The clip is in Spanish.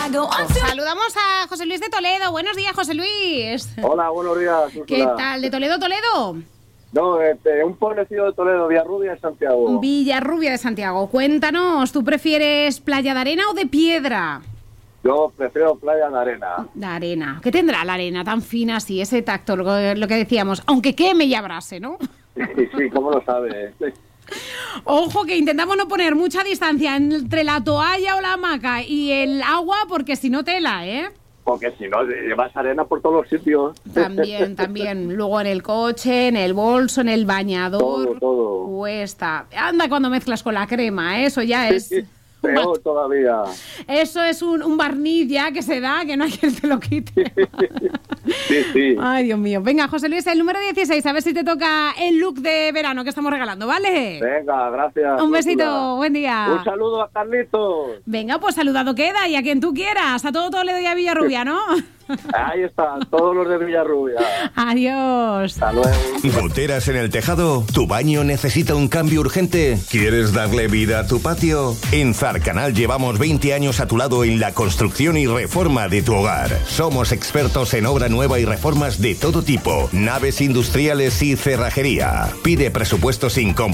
Saludamos a José Luis de Toledo. Buenos días, José Luis. Hola, buenos días. Úrsula. ¿Qué tal? ¿De Toledo? No, un pueblecillo de Toledo, Villarrubia de Santiago. Villarrubia de Santiago. Cuéntanos, ¿tú prefieres playa de arena o de piedra? Yo prefiero playa de arena. De arena. ¿Qué tendrá la arena tan fina así, ese tacto, lo que decíamos? Aunque queme y abrase, ¿no? Sí, ¿cómo lo sabes? Ojo, que intentamos no poner mucha distancia entre la toalla o la hamaca y el agua, porque si no tela, ¿eh? Porque si no, llevas arena por todos los sitios. También. Luego en el coche, en el bolso, en el bañador. Todo. Cuesta. Anda cuando mezclas con la crema, ¿eh? Eso ya es... Peor todavía. Eso es un barniz ya que se da, que no hay quien te lo quite. Sí. Ay, Dios mío. Venga, José Luis, el número 16, a ver si te toca el look de verano que estamos regalando, ¿vale? Venga, gracias. Un besito, Úrsula. buen día. Un saludo a Carlitos. Venga, pues saludado queda y a quien tú quieras. A todo Toledo y a Villarrubia, ¿no? Ahí están, todos los de Villarrubia. Adiós. Hasta luego. ¿Goteras en el tejado? ¿Tu baño necesita un cambio urgente? ¿Quieres darle vida a tu patio? En Zarcanal llevamos 20 años a tu lado en la construcción y reforma de tu hogar. Somos expertos en obra nueva y reformas de todo tipo, naves industriales y cerrajería. Pide presupuesto sin compromiso